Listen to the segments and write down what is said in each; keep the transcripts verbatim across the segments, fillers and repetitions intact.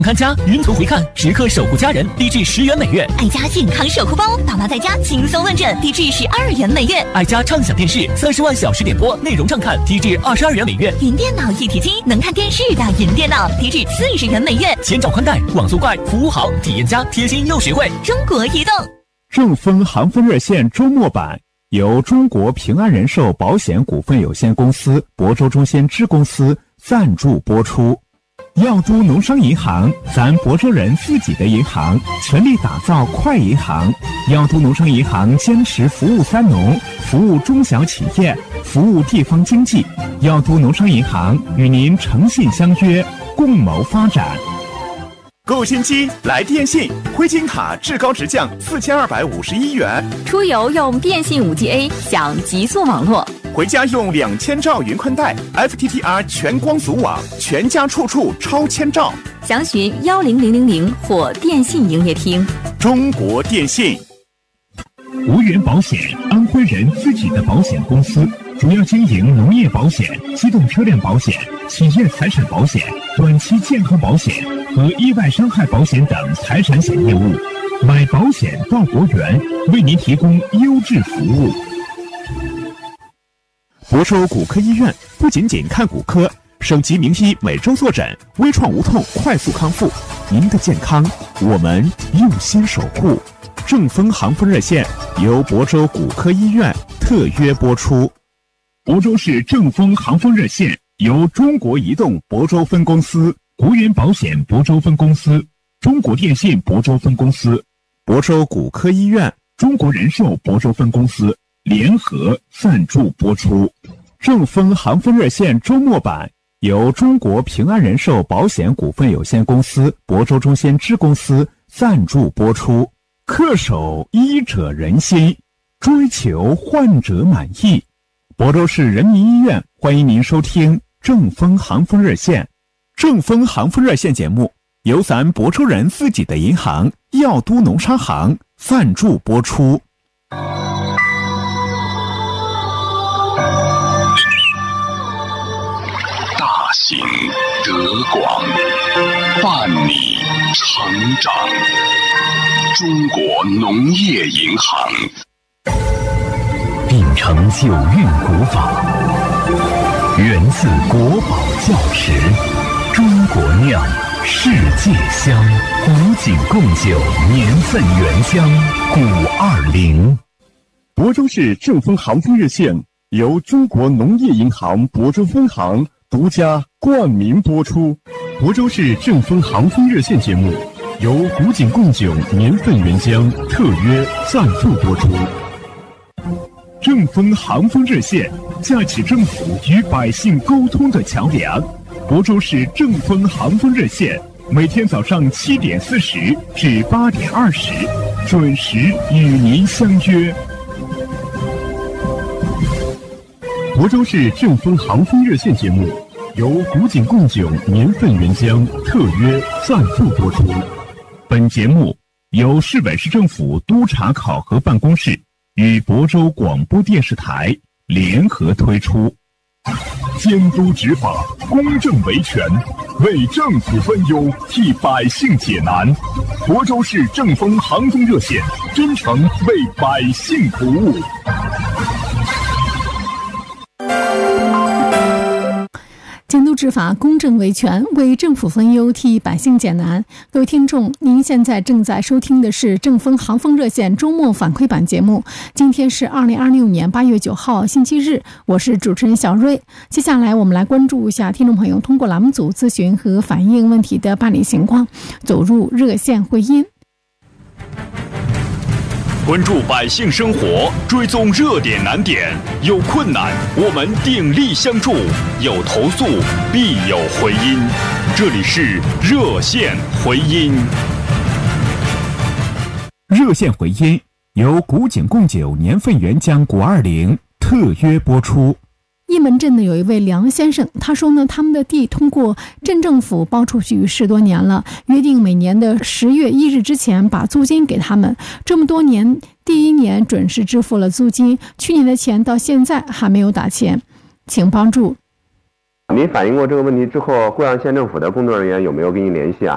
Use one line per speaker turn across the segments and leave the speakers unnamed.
看家云图回看，时刻守护家人，低至十元每月；
爱家健康守护包，爸妈在家轻松问诊，低至十二元每月；
爱家畅享电视，三十万小时点播，内容畅看，低至二十二元每月；
云电脑一体机，能看电视的云电脑，低至四十元每月；
千兆宽带，网速快，服务好，体验佳，贴心又实惠。
中国移动。
正风航风热线周末版由中国平安人寿保险股份有限公司、亳州中心支公司赞助播出。耀都农商银行，咱亳州人自己的银行，全力打造快银行。耀都农商银行坚持服务三农，服务中小企业，服务地方经济。耀都农商银行与您诚信相约，共谋发展。
购新机来电信，灰金卡至高直降四千二百五十一元。
出游用电信 五 G A 享极速网络，
回家用两千兆云宽带 F T T R 全光阻网，全家处处超千兆。
详询幺零零零零或电信营业厅。
中国电信。
无源保险，安徽人自己的保险公司，主要经营农业保险、机动车辆保险、企业财产保险、短期健康保险和意外伤害保险等财产险业务。买保险到国源，为您提供优质服务。
亳州骨科医院不仅仅看骨科，省级名医每周坐诊，微创无痛，快速康复。您的健康，我们用心守护。正风航风热线由亳州骨科医院特约播出。
亳州市正风航风热线由中国移动亳州分公司、国源保险亳州分公司、中国电信亳州分公司、
亳州骨科医院、
中国人寿亳州分公司联合赞助播出。
正风航风热线周末版由中国平安人寿保险股份有限公司、亳州中心支公司赞助播出。恪守医者仁心，追求患者满意。亳州市人民医院欢迎您收听正风航风热线。正风航风热线节目由咱亳州人自己的银行耀都农商行赞助播出。
大行德广，伴你成长。中国农业银行
秉承九韵古法，源自国宝窖池，中国酿，世界香，古井贡酒，年份原浆，古二零。
亳州市正风航风热线由中国农业银行亳州分行独家冠名播出。亳州市正风航风热线节目由古井贡酒年份原浆特约赞助播出。
正风航风热线架起政府与百姓沟通的桥梁。亳州市正风航风热线每天早上七点四十至八点二十，准时与您相约。
亳州市正风航风热线节目由古井贡酒年份原浆特约赞助播出。
本节目由市委市政府督查考核办公室与亳州广播电视台联合推出。
监督执法，公正维权，为政府分忧，替百姓解难。亳州市正风航风热线真诚为百姓服务。
监督执法，公正维权，为政府分忧，替百姓解难。各位听众，您现在正在收听的是正风航风热线周末反馈版节目。今天是二零二六年八月九号星期日，我是主持人小瑞。接下来我们来关注一下听众朋友通过栏目组咨询和反映问题的办理情况，走入热线会音。
关注百姓生活，追踪热点难点，有困难我们鼎力相助，有投诉必有回音。这里是热线回音。
热线回音由古井贡酒年份原浆古二零特约播出。
一门镇呢有一位梁先生，他说呢，他们的地通过镇政府包出去十多年了，约定每年的十月一日之前把租金给他们。这么多年，第一年准时支付了租金，去年的钱到现在还没有打钱，请帮助。
您反映过这个问题之后，贵阳县政府的工作人员有没有跟您联系啊？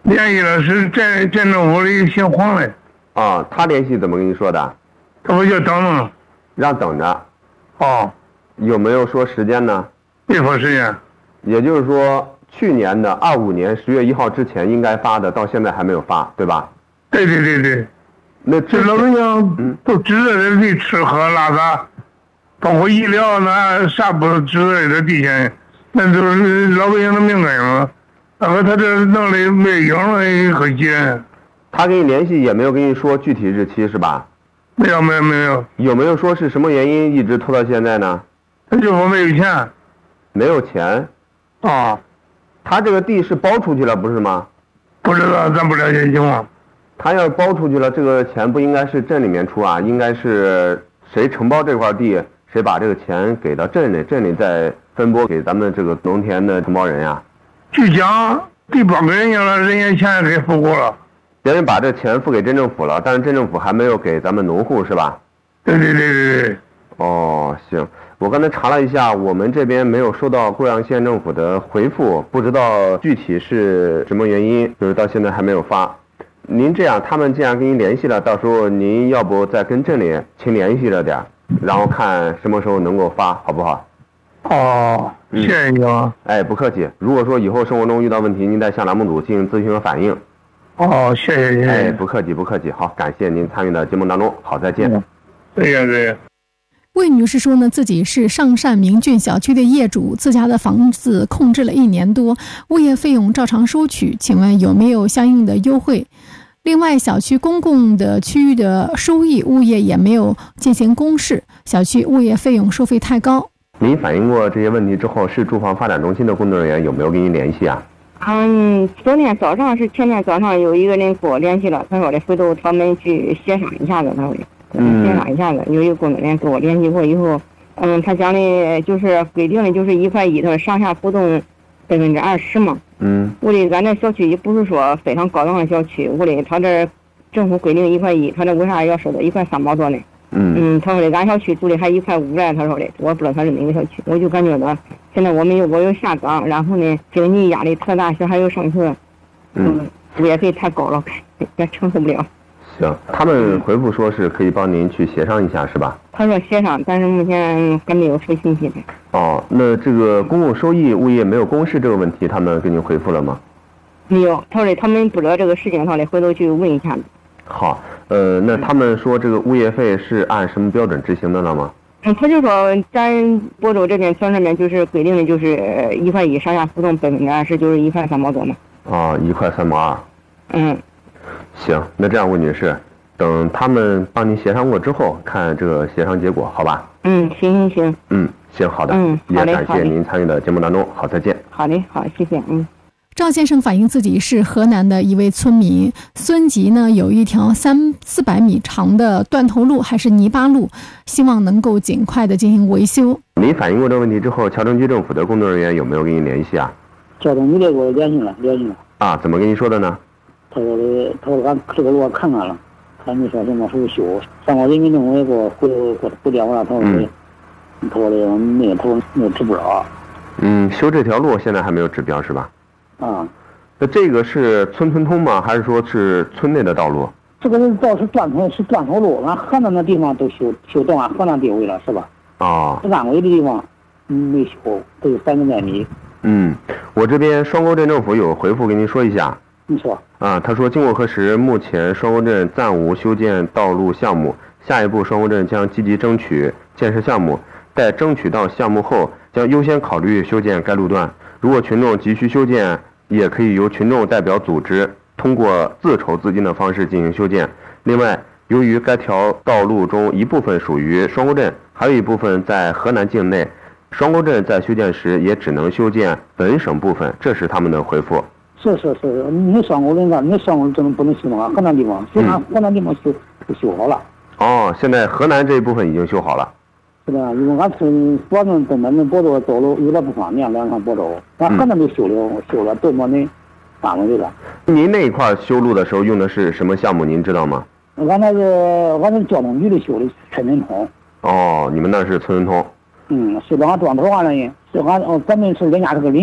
联系了，是镇镇政府的一个姓黄的。
啊，他联系怎么跟你说的？
他不就等等，
让等着。
哦。
有没有说时间呢？
没说时间。
也就是说，去年的二五年十月一号之前应该发的，到现在还没有发，对吧？
对对对对。
那
这老百姓都值得的地吃喝拉撒，包括医疗那啥不值得的地钱，那都是老百姓的命根嘛。然后他这弄的没影了，可急。
他跟你联系也没有跟你说具体日期是吧？
没有没有没有。
有没有说是什么原因一直拖到现在呢？
他就说没有钱。
没有钱。
啊。
他这个地是包出去了不是吗？
不知道，咱不了解情况。
他要包出去了，这个钱不应该是镇里面出啊，应该是谁承包这块地，谁把这个钱给到镇里，镇里再分拨给咱们这个农田的承包人呀。
据讲地包给人家了，人家钱给付过了。
别人把这钱付给镇政府了，但是镇政府还没有给咱们农户是吧？
对对对对对。
哦，行，我刚才查了一下，我们这边没有收到贵阳县政府的回复，不知道具体是什么原因，就是到现在还没有发。您这样，他们既然跟您联系了，到时候您要不再跟镇里勤联系着点，然后看什么时候能够发，好不好？
哦，谢谢你啊。
哎，不客气。如果说以后生活中遇到问题，您再向栏目组进行咨询和反映。
哦，谢谢谢谢。
哎，不客气不客气。好，感谢您参与的节目当中，好，再见。
再见再见。
魏女士说呢，自己是上善明郡小区的业主，自家的房子空置了一年多，物业费用照常收取，请问有没有相应的优惠？另外，小区公共的区域的收益，物业也没有进行公示，小区物业费用收费太高。
您反映过这些问题之后，市住房发展中心的工作人员有没有跟您联系啊？
嗯，昨天早上是前天早上有一个人跟我联系了，他说的回头他们去协商一下子，他说的。嗯，协商一下子，有一个工作人员跟我联系过以后，嗯，他讲的就是规定的就是一块一，他说上下浮动百分之二十嘛。
嗯。
屋里咱这小区也不是说非常高档的小区，屋里他这政府规定一块一，他这为啥要收到一块三毛多呢？
嗯。
嗯，他说的俺小区租的还一块五嘞，他说的，我不知道他是哪个小区，我就感觉到现在我们有我有下岗，然后呢经济压力特大，小孩又上学，嗯，物业费太高了，也承受不了。
行，他们回复说是可以帮您去协商一下，是吧？
他说协商，但是目前还没有回信息呢。
哦，那这个公共收益物业没有公示这个问题，他们给您回复了吗？
没有，他说他们不知道这个事情，他得回头去问一下。
好，呃，那他们说这个物业费是按什么标准执行的了吗？
嗯，他就说咱亳州这边村上面就是规定的就是一块一上下浮动百分之二十，就是一块三毛多嘛。
哦，一块三毛二。
嗯。
行，那这样，魏女士，等他们帮您协商过之后，看这个协商结果，好吧？
嗯，行行行。
嗯，行，好的。
嗯，好嘞，
也感谢您参与的节目当中，好，再见。
好的，好，谢谢。嗯。
赵先生反映自己是河南的一位村民，孙集呢有一条三四百米长的断头路，还是泥巴路，希望能够尽快的进行维修。
您反映过这个问题之后，桥城区政府的工作人员有没有跟您联系啊？
桥城区的给我联系了，联系了。
啊，怎么跟您说的呢？
他说的，他说俺这个路我看看了，他没说什么时候修。上过人民政府也给我回回回电话，他说的，嗯、他说的那个他说那指不着。
嗯，修这条路现在还没有指标是吧？
啊，
那这个是村村通吗？还是说是村内的道路？
这个是道是断头是断头路，俺河南的地方都修修到俺河南地位了是吧？
啊，
安徽的地方没修，都有三千来米。
嗯，我这边双沟镇政府有回复跟您说一下。
你说
啊，他说经过核实，目前双沟镇暂无修建道路项目，下一步双沟镇将积极争取建设项目，待争取到项目后，将优先考虑修建该路段。如果群众急需修建，也可以由群众代表组织通过自筹资金的方式进行修建。另外，由于该条道路中一部分属于双沟镇，还有一部分在河南境内，双沟镇在修建时也只能修建本省部分，这是他们的回复。
是是是，你双沟镇啊，你双沟镇不能修吗？河南地方，虽然河南地方修都修好了。
哦，现在河南这一部分已经修好了。
是的，因为俺村保证东北那亳州走路有点不方便，两趟亳州，俺河南都修了，修了都没那范围去了。
您那一块修路的时候用的是什么项目？您知道吗？
俺那是俺那是交通局的修的村村通。
哦，你们那是村通。
嗯，是把俺断头完了呢，是俺哦，咱们是人家是个邻居。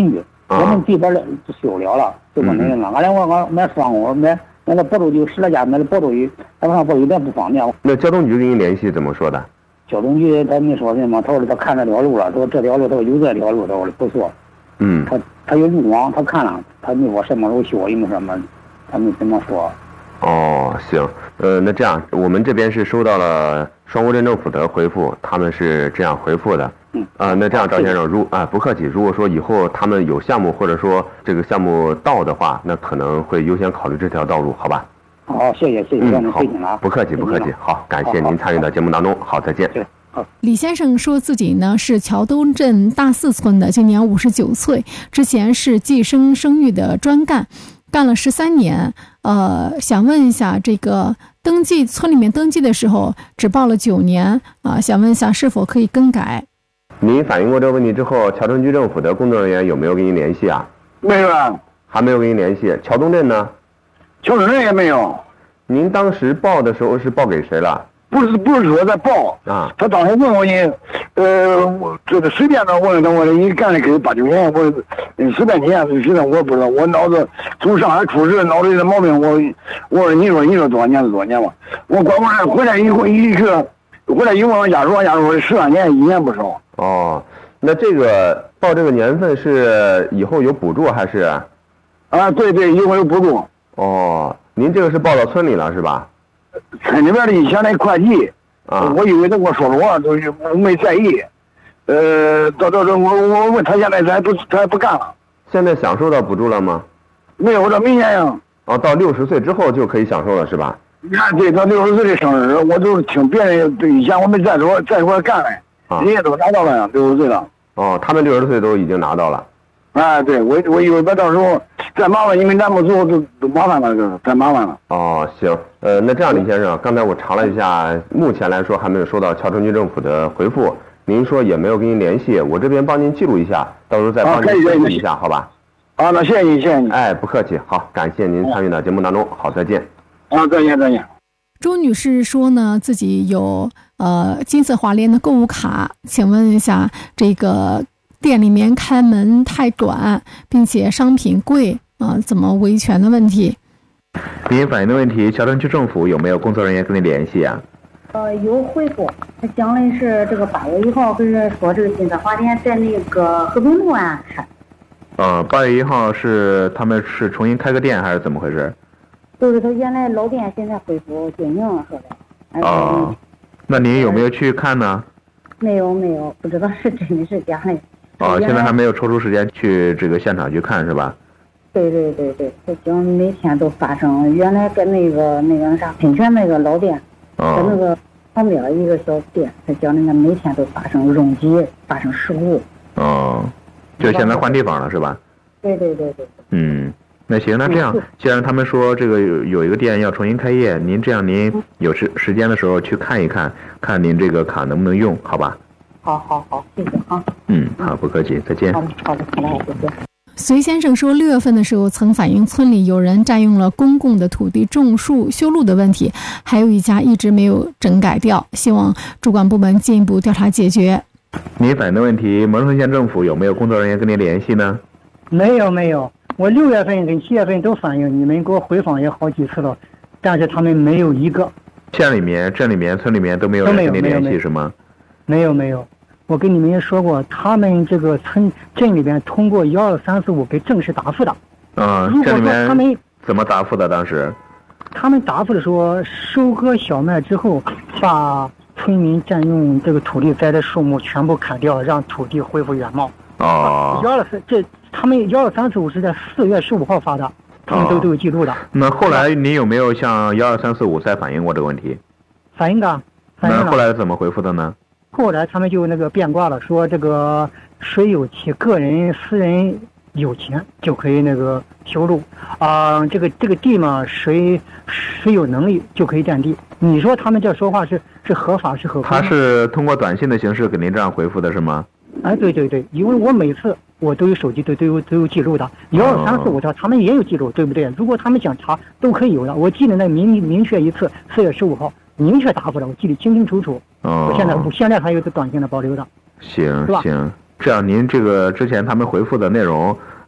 我们这边的修了了，就没人了。俺俩我我买双屋，买买了保州就十来家买了保州鱼，他上保州有点不方便。
那交通局跟您联系怎么说的？
交通局他没说什么，他说他看这条路了，他说这条路他说有这条路，他说不错。
嗯。
他他有路网，他看了，他没说什么时候修，也没什么，他没怎么说。
哦，行，呃，那这样，我们这边是收到了双乌镇政府的回复，他们是这样回复的。
嗯。
啊、呃，那这样，赵先生，如啊不客气，如果说以后他们有项目或者说这个项目到的话，那可能会优先考虑这条道路，好吧？
好，谢谢谢谢，
嗯，好，不客气不客气，好，感谢您参与到节目当中，好，再见。
李先生说自己呢是桥东镇大四村的，今年五十九岁，之前是计生生育的专干，干了十三年。呃，想问一下，这个登记村里面登记的时候只报了九年啊、呃，想问一下是否可以更改？
您反映过这个问题之后，桥城区政府的工作人员有没有跟您联系啊？
没有啊，
还没有跟您联系。桥东镇呢？
桥东镇也没有。
您当时报的时候是报给谁了？
不是不是说在报
啊，
他当时问我你，呃，我这个随便的问他，我你干了给八九年，我随便钱，实在我不知道，我脑子从上海出事，脑子里的毛病，我我说你说你说多少年是多少年吧，我光光回来以后一个回来以后家属家属十来年一年不少。
哦，那这个报这个年份是以后有补助还是？
啊，对对，以后有补助。
哦，您这个是报到村里了是吧？
村里边的以前那会计，
啊，
我以为他跟我说了话，都是我没在意。呃，到到这我我问他现在他还不他还不干了。
现在享受到补助了吗？
没有，到明年呀。
哦，到六十岁之后就可以享受了是吧？
啊，对，到六十岁的生日，我都听别人，以前我没在这在一块干嘞，
啊，
人家都拿到了呀，六十岁了。
哦，他们六十岁都已经拿到了。
哎，对，我我以为别到时候再麻烦，因为咱们做都都麻烦了，就是太麻烦了。
哦，行，呃，那这样，李先生，刚才我查了一下，目前来说还没有收到桥城区政府的回复，您说也没有跟您联系，我这边帮您记录一下，到时候再帮您回复一下，好吧？
啊，那谢谢你，谢谢你。
哎，不客气，好，感谢您参与到节目当中，好，再见。
啊，再见，再见。
周女士说呢，自己有呃金色华联的购物卡，请问一下这个。店里面开门太短，并且商品贵啊、呃，怎么维权的问题？
您反映的问题，桥城区政府有没有工作人员跟您联系啊？
呃，有回复，他讲的是这个八月一号，跟人说这个金色华联在那个和平路啊开。
呃，八月一号是他们是重新开个店还是怎么回事？
就是他原来老店现在恢复经营说的。
哦，那您有没有去看呢？
没有没有，不知道是真的是假的。
哦，现在还没有抽出时间去这个现场去看是吧？
对对对对，他讲每天都发生，原来跟那个那个啥喷泉那个老店，
哦，
跟那个旁边一个小店，他讲那个每天都发生拥挤，发生事故。
哦，就现在换地方了是吧？
对对对对。
嗯，那行，那这样，既然他们说这个有有一个店要重新开业，您这样您有时时间的时候去看一看，看您这个卡能不能用，好吧？
好好好，谢谢啊。
嗯，好，不客气，再见。
好的，好的，好的，再见。
隋先生说，六月份的时候曾反映村里有人占用了公共的土地种树修路的问题，还有一家一直没有整改掉，希望主管部门进一步调查解决。
您反映的问题，蒙城县政府有没有工作人员跟您联系呢？
没有没有，我六月份跟七月份都反映，你们给我回访也好几次了，但是他们没有一个。
县里面、镇里面、村里面都没有人跟您联系是吗？
没有没有。我跟你们也说过，他们这个村镇里边通过幺二三四五给正式答复的。
啊、
嗯，
镇里面
他们
怎么答复的？当时
他们答复的说，收割小麦之后，把村民占用这个土地栽的树木全部砍掉，让土地恢复原貌。
哦，
幺二三这他们幺二三四五是在四月十五号发的，他们都、哦、都有记录的。
那后来您有没有向幺二三四五再反映过这个问题？
反映的，反映的。
那后来怎么回复的呢？
后来他们就那个变卦了，说这个谁有其个人私人有钱就可以那个修路啊、呃，这个这个地嘛，谁谁有能力就可以占地。你说他们这说话是是合法是合法？
他是通过短信的形式给您这样回复的是吗？
哎，对对对，因为我每次我都有手机都都有都有记录的，幺二三四五条他们也有记录，对不对？如果他们想查都可以有的。我记得那明明确一次，四月十五号明确答复的，我记得清清楚楚。
哦，
我现在我现在还有个短信的保留的。
行行，这样您这个之前他们回复的内容，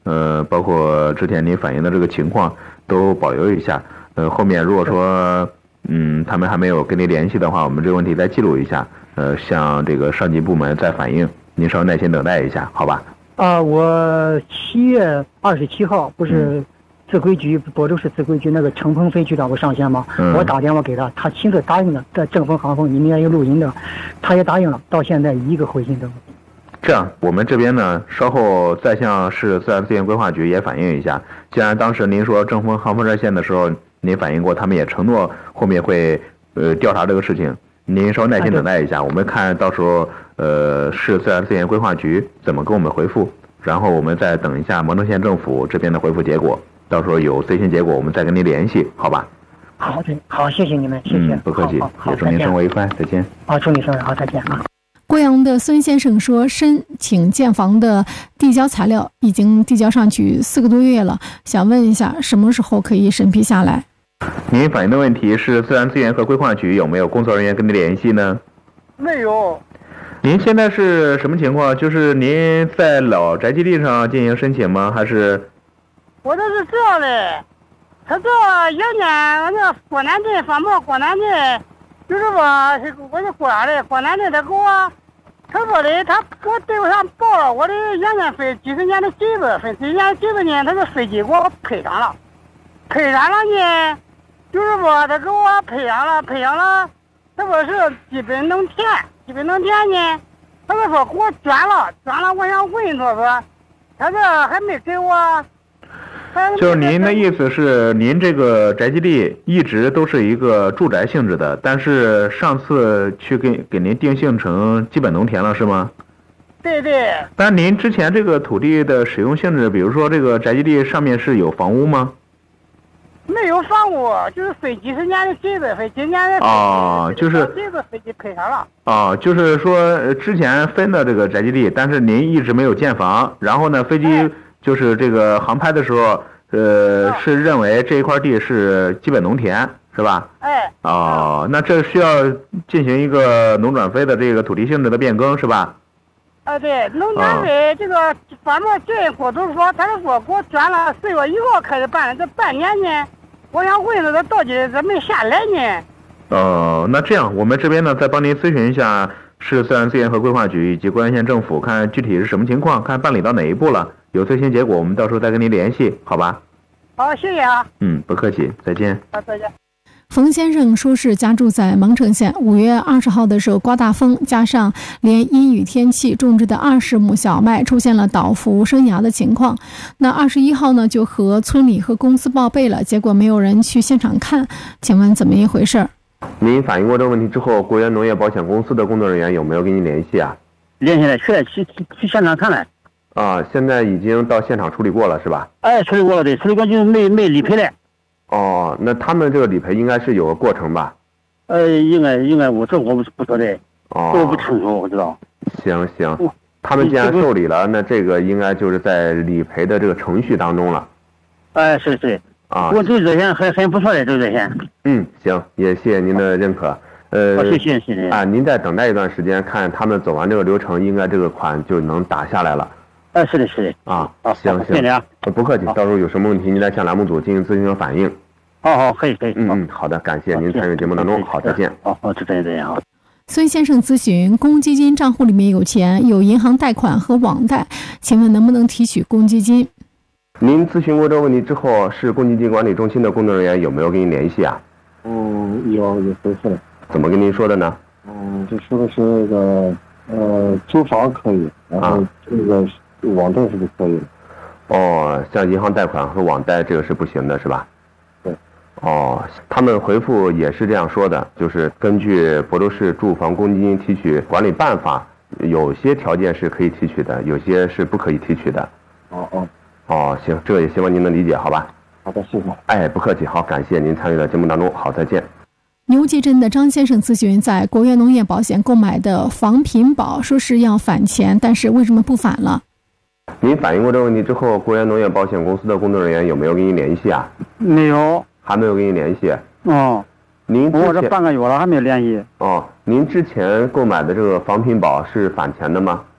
呃，包括之前您反映的这个情况都保留一下。呃，后面如果说嗯他们还没有跟您联系的话，我们这个问题再记录一下，呃，向这个上级部门再反映，您稍微耐心等待一下，好吧？
啊，我七月二十七号不是自规局亳州市自规局那个程鹏飞局长不上线吗？
嗯、
我打电话给他，他亲自答应了，在正风航风里面有录音的，他也答应了，到现在一个回信都没有。
这样，我们这边呢，稍后再向市自然资源规划局也反映一下。既然当时您说正风航风热线的时候，您反映过，他们也承诺后面会呃调查这个事情，您稍微耐心等待一下，我们看到时候呃市自然资源规划局怎么给我们回复，然后我们再等一下蒙城县政府这边的回复结果，到时候有最新结果我们再跟您联系，好吧？
好的，好，谢谢你们，谢谢，
嗯、不客气，也祝您生活愉快，再见。
好，祝你生日好，再见啊。
贵阳的孙先生说，申请建房的递交材料已经递交上去四个多月了，想问一下什么时候可以审批下来？
您反映的问题是自然资源和规划局有没有工作人员跟您联系呢？
没有。
您现在是什么情况？就是您在老宅基地上进行申请吗？还是？
我这是这样的，他这原年我那国南镇发毛国南镇。就是我，我是过来的，过来的，他给我，他说的，他给我队伍上报了我的原先分几十年的金子，分几十年的金子呢，他是飞机给我赔上了，赔上了呢，就是说他给我赔上了，赔上了，他说是基本能填，基本能填呢，他就说给我捐了，捐了，我想问他说，他这还没给我。
就是您的意思是，您这个宅基地一直都是一个住宅性质的，但是上次去给给您定性成基本农田了，是吗？
对对。
但您之前这个土地的使用性质，比如说这个宅基地上面是有房屋吗？
没有房屋，就是飞几十年的金子，飞几十年的
哦，就是
金子飞机赔上了。
哦，就是说之前分的这个宅基地，但是您一直没有建房，然后呢，飞机。哎就是这个航拍的时候，呃，是认为这一块地是基本农田，是吧？
哎。
哦，那这需要进行一个农转非的这个土地性质的变更，是吧？
啊，对，农转非这个反正这一股都说，他是说给我捐了四月一号开始办的，这半年呢，我想问他到底怎么下来呢？
哦，那这样，我们这边呢再帮您咨询一下市自然资源和规划局以及贵阳县政府，看具体是什么情况，看办理到哪一步了。有最新结果，我们到时候再跟您联系，好吧？
好，谢谢啊。
嗯，不客气，再见。
好，再见。
冯先生说是家住在蒙城县，五月二十号的时候刮大风，加上连阴雨天气，种植的二十亩小麦出现了倒伏生芽的情况。那二十一号呢，就和村里和公司报备了，结果没有人去现场看，请问怎么一回事？
您反映过这个问题之后，国元农业保险公司的工作人员有没有跟您联系啊？
联系了，去去去去现场看了。
啊，现在已经到现场处理过了是吧？
哎，处理过了，对，处理过就没没理赔了。
哦，那他们这个理赔应该是有个过程吧？
呃，应该应该，我这我不不晓得，
哦，
我不清楚，我知道。
行行，他们既然受理了，那这个应该就是在理赔的这个程序当中了。
哎，是是。
啊，
我这个热线还很不错的，这个热线。
嗯，行，也谢谢您的认可。呃，
谢谢谢谢。
啊，您再等待一段时间，看他们走完这个流程，应该这个款就能打下来了。
哎，是的，是的。
啊，行行，
谢谢啊，
不客气。到时候有什么问题，您再向栏目组进行咨询和反映。
好好，可以可以。
嗯嗯，好的，感谢您参与节目当中。好，再见。
好好，再见再见啊。
孙先生咨询，公积金账户里面有钱，有银行贷款和网贷，请问能不能提取公积金？
您咨询过这个问题之后，市公积金管理中心的工作人员有没有跟您联系啊？
嗯，有有回复了。
怎么跟您说的呢？
嗯，就说的是那个呃租房可以，然后这个网贷是不可以的。
哦，像银行贷款和网贷这个是不行的，是吧？
对。
哦，他们回复也是这样说的，就是根据亳州市住房公积金提取管理办法，有些条件是可以提取的，有些是不可以提取的。
哦哦。
哦，行，这个也希望您能理解，好吧？
好的，谢谢。
哎，不客气，好，感谢您参与到节目当中，好，再见。
牛集镇的张先生咨询，在国元农业保险购买的防贫保，说是要返钱，但是为什么不返了？
您反映过这个问题之后，国元农业保险公司的工作人员有没有跟您联系啊？
没有，
还没有跟您联系。
哦，
您
我这半个月了还没联系。
哦，您之前购买的这个防贫保是返钱的吗？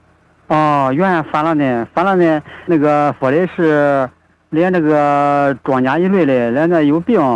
哦，原来翻了呢，翻了呢，那个说的是连那个庄稼一类的，连那有病。